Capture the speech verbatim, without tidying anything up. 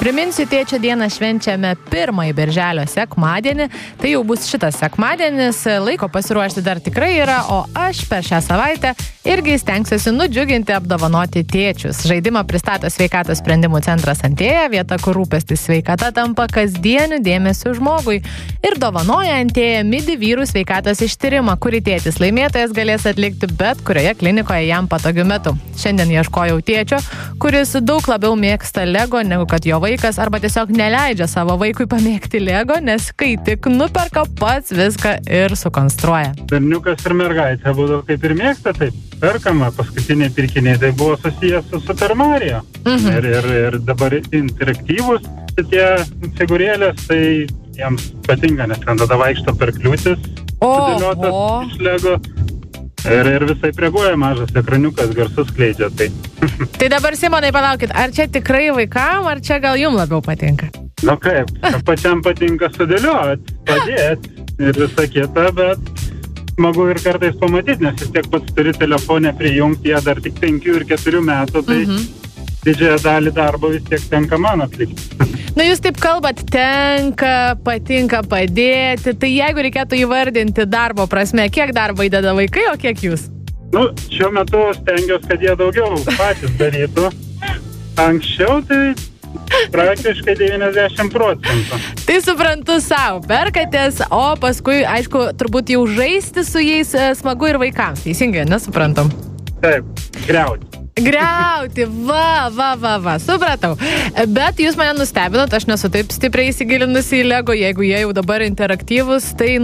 Priminsiu, tėčio dieną švenčiame pirmąjį birželio sekmadienį. Tai jau bus šitas sekmadienis, laiko pasiruošti dar tikrai yra, o aš per šią savaitę irgi stengsiuosi nudžiuginti, apdovanoti tėčius. Žaidimą pristato Sveikatos sprendimų centras Antėja, vieta, kur rūpestis sveikata tampa kasdieniu dėmesiu žmogui. Ir dovanoja Antėja midi vyrų sveikatos ištyrimą, kurį tėtis laimėtojas galės atlikti bet kurioje klinikoje jam patogiu metu. Šiandien ieškojau tėčio, kuris daug labiau mėgsta Lego, negu kad jo vaikas, arba tiesiog neleidžia savo vaikui pamėgti Lego, nes kai tik nuperka, pats viską ir sukonstruoja. Berniukas ir mergaitė būdavo kaip ir mėgsta, taip perkama, paskutiniai pirkiniai tai buvo susijęs su Super Mario. Mhm. Ir, ir, ir dabar interaktyvus tie figūrėlės, tai jiems patinka, nes ten tada vaikšto per kliūtis, sudėliotas iš Lego. Ir, ir visai reaguoja, mažas ekraniukas, garsus skleidžia. Tai. Tai dabar, Simonai, palaukit, ar čia tikrai vaikam, ar čia gal jums labiau patinka? Nu kaip, pačiam patinka sudėlioti, padėti ir visą kitą, bet smagu ir kartais pamatyti, nes vis tiek pats turi telefonę prijungti, ją dar tik penkių ir keturių metų, tai mhm. didžiąją dalį darbo vis tiek tenka man atlikti. Nu, jūs taip kalbat, tenka, patinka padėti, tai jeigu reikėtų įvardinti darbo prasme, kiek darbo įdeda vaikai, o kiek jūs? Nu, šiuo metu stengiuosi, kad jie daugiau patys darytų. Anksčiau tai praktiškai devyniasdešimt procentų. Tai suprantu savo, perkatės, o paskui, aišku, turbūt jau žaisti su jais smagu ir vaikams, teisingai, nesuprantam? Taip, griauti. Griauti, va, va, va, va, supratau. Bet jūs mane nustebinot, aš nesu taip stipriai įsigilinusi į Lego, jeigu jie jau dabar interaktyvus, tai